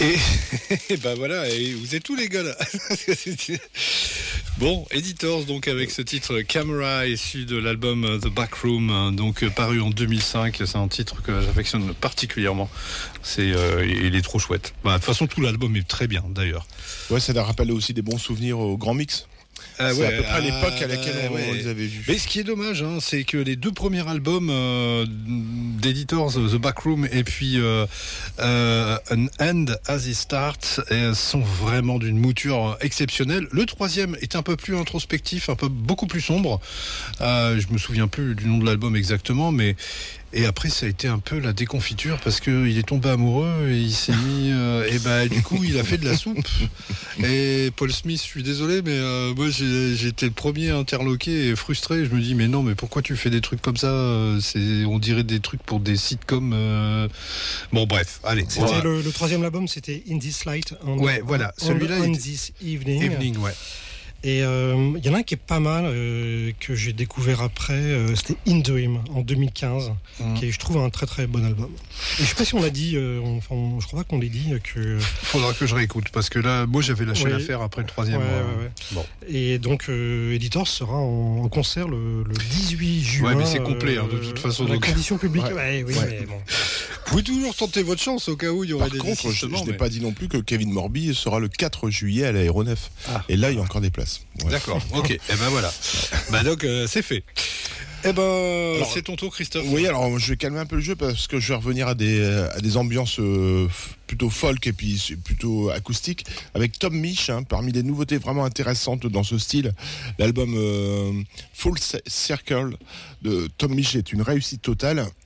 Et ben voilà, et vous êtes tous les gars là. Bon, Editors donc avec ce titre Camera issu de l'album The Backroom, donc paru en 2005. C'est un titre que j'affectionne particulièrement. Il est trop chouette. Bah, de toute façon, tout l'album est très bien d'ailleurs. Ouais, ça a rappelé aussi des bons souvenirs au Grand Mix. C'est à peu près l'époque à laquelle on les avait vus. Mais ce qui est dommage, c'est que les deux premiers albums d'Editors, The Backroom et puis An End As It Starts, sont vraiment d'une mouture exceptionnelle. Le troisième est un peu plus introspectif, beaucoup plus sombre. Je me souviens plus du nom de l'album exactement, mais et après ça a été un peu la déconfiture parce que il est tombé amoureux et il s'est mis et du coup il a fait de la soupe. Et Paul Smith, je suis désolé, mais moi j'étais le premier interloqué et frustré. Je me dis mais non, mais pourquoi tu fais des trucs comme ça, on dirait des trucs pour des sitcoms. Bon bref, allez. C'était le troisième album, c'était In This Light. Celui-là On This Evening. Ouais. Et il y en a un qui est pas mal, que j'ai découvert après, c'était In Dream en 2015, qui est, je trouve, un très très bon album. Et je sais pas si on l'a dit, je crois pas qu'on l'ait dit. Faudra que je réécoute, parce que là, moi j'avais lâché l'affaire après le troisième. Bon. Et donc, Editors sera en concert le 18 juin. Ouais, mais c'est complet, de toute façon. Dans conditions publiques. Mais bon. Vous pouvez toujours tenter votre chance au cas où il y aurait des désistements. Par contre, je n'ai pas dit non plus que Kevin Morby sera le 4 juillet à l'Aéronef. Et là, il y a encore des places. Ouais. D'accord, ok. Et ben voilà. Donc, c'est fait. Alors, c'est ton tour, Christophe. Oui, alors je vais calmer un peu le jeu parce que je vais revenir à des ambiances plutôt folk et puis plutôt acoustiques avec Tom Misch, parmi les nouveautés vraiment intéressantes dans ce style. L'album Full Circle de Tom Misch est une réussite totale.